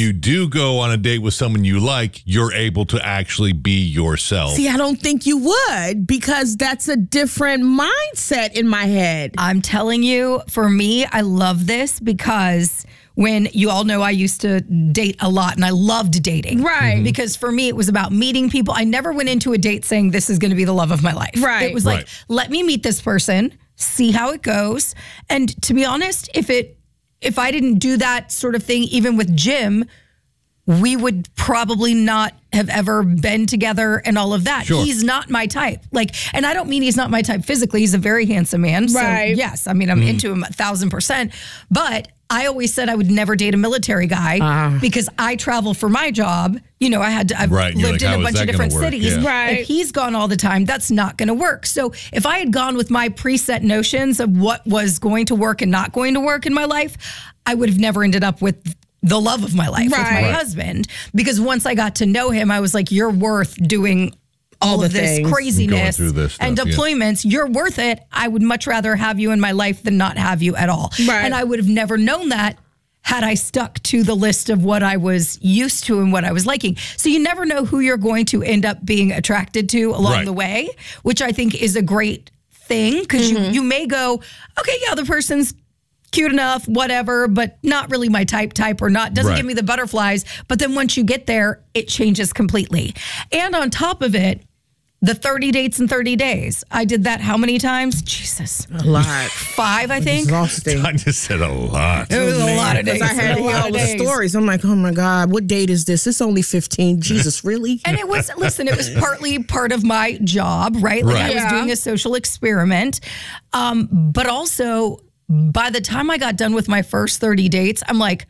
you do go on a date with someone you like, you're able to actually be yourself. See, I don't think you would, because that's a different mindset in my head. I'm telling you, for me, I love this because when you all know I used to date a lot and I loved dating. Right. Because for me, it was about meeting people. I never went into a date saying this is going to be the love of my life. Right. It was like, let me meet this person, see how it goes. And to be honest, if I didn't do that sort of thing, even with Jim, we would probably not have ever been together and all of that. Sure. He's not my type. And I don't mean he's not my type physically. He's a very handsome man. Right. So yes, I mean, I'm into him 1,000%. But I always said I would never date a military guy because I travel for my job. You know, I've lived in a bunch of different cities. Yeah. Right. If he's gone all the time, that's not going to work. So if I had gone with my preset notions of what was going to work and not going to work in my life, I would have never ended up with the love of my life with my husband. Because once I got to know him, I was like, you're worth doing all of this things. craziness Going through this stuff, and deployments. You're worth it. I would much rather have you in my life than not have you at all. Right. And I would have never known that had I stuck to the list of what I was used to and what I was liking. So you never know who you're going to end up being attracted to along the way, which I think is a great thing, because you may go, okay, yeah, the person's cute enough, whatever, but not really my type or not, doesn't give me the butterflies. But then once you get there, it changes completely. And on top of it, the 30 dates in 30 days. I did that how many times? Jesus. A lot. 5, I think. Exhausting. I just said a lot. It was a lot of days. I had to hear all the stories. I'm like, oh my God, what date is this? It's only 15. Jesus, really? And it was partly part of my job, right? Like I was doing a social experiment. But also, by the time I got done with my first 30 dates, I'm like,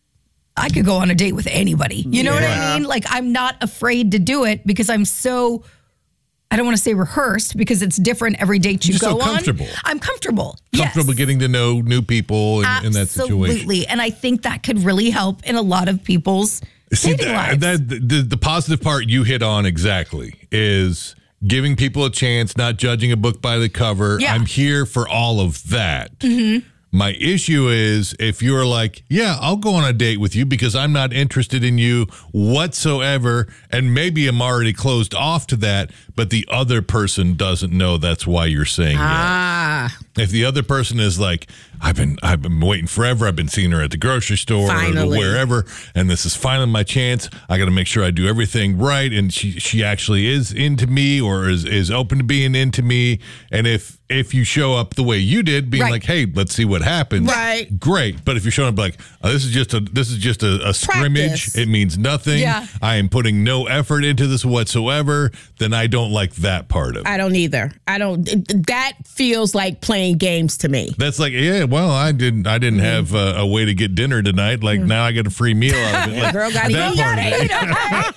I could go on a date with anybody. You know what I mean? Like, I'm not afraid to do it because I'm so, I don't want to say rehearsed, because it's different every date you go so comfortable. on. I'm comfortable. Comfortable getting to know new people in that situation. Absolutely. And I think that could really help in a lot of people's dating lives. The positive part you hit on exactly is giving people a chance, not judging a book by the cover. Yeah. I'm here for all of that. My issue is if you're like, yeah, I'll go on a date with you because I'm not interested in you whatsoever, and maybe I'm already closed off to that, but the other person doesn't know that's why you're saying yes. If the other person is like, I've been waiting forever, I've been seeing her at the grocery store or wherever, and this is finally my chance. I got to make sure I do everything right, and she actually is into me or is open to being into me. And if you show up the way you did, being like, hey, let's see what happens. Right. Great. But if you're showing up like, this is just a scrimmage, it means nothing. Yeah. I am putting no effort into this whatsoever, then I don't like that part of it. I don't either. That feels like playing games to me. That's like, yeah, well, I didn't have a way to get dinner tonight. Like, now I get a free meal out of it. Like, Girl, gotta eat.